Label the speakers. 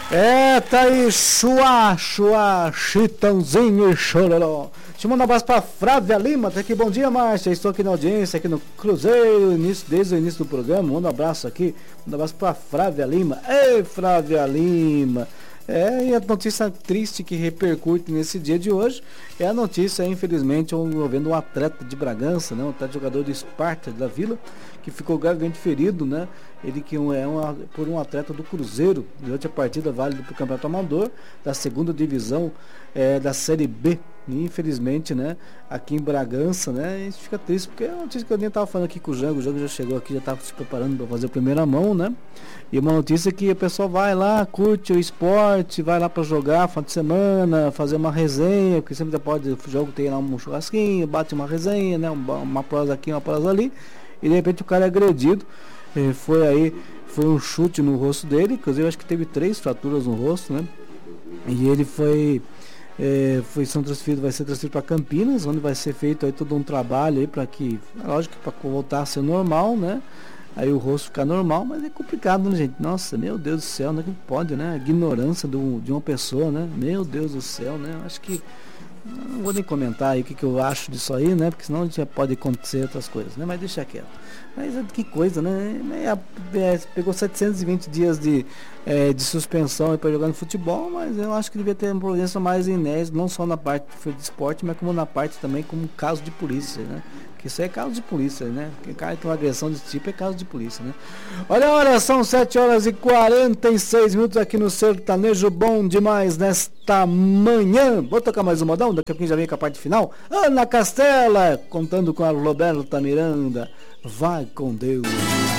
Speaker 1: Tá aí, Chitãozinho e Chororó. Deixa eu mandar um abraço pra Flávia Lima, tá aqui, bom dia, Márcia, estou aqui na audiência, aqui no Cruzeiro, desde o início do programa, manda um abraço aqui, manda um abraço pra Flávia Lima. Ei, Flávia Lima. E a notícia triste que repercute nesse dia de hoje é a notícia, infelizmente, envolvendo um atleta de Bragança, né? Um atleta jogador do Esparta da Vila, que ficou gravemente ferido, né? Ele que por um atleta do Cruzeiro, durante a partida válida para o Campeonato Amador, da segunda divisão da Série B. E, infelizmente, né, aqui em Bragança, né, a gente fica triste, porque é uma notícia que eu nem estava falando aqui com o Jango já chegou aqui, já estava se preparando para fazer a primeira mão, né, e uma notícia que a pessoa vai lá, curte o esporte, vai lá para jogar final de semana, fazer uma resenha, porque sempre pode, o jogo tem lá um churrasquinho, bate uma resenha, né, uma prosa aqui, uma prosa ali, e de repente o cara é agredido, foi um chute no rosto dele, inclusive acho que teve 3 fraturas no rosto, né, e ele vai ser transferido para Campinas, onde vai ser feito aí todo um trabalho aí para que, lógico, para voltar a ser normal, né? Aí o rosto ficar normal, mas é complicado, né, gente? Nossa, meu Deus do céu, né? Que pode, né? A ignorância de uma pessoa, né? Meu Deus do céu, né? Acho que não vou nem comentar aí o que eu acho disso aí, né? Porque senão já pode acontecer outras coisas, né? Mas deixa quieto. Mas que coisa, né? Pegou 720 dias de suspensão para jogar no futebol, mas eu acho que devia ter uma providência mais inédita, não só na parte de esporte, mas como na parte também como caso de polícia, né? Porque isso é caso de polícia, né? Quem cai com uma agressão desse tipo é caso de polícia, né? Olha a hora, são 7h46 aqui no Sertanejo Bom Demais nesta manhã. Vou tocar mais um modão, daqui a pouquinho já vem com a parte final. Ana Castela, contando com a Roberta Miranda. Vai com Deus.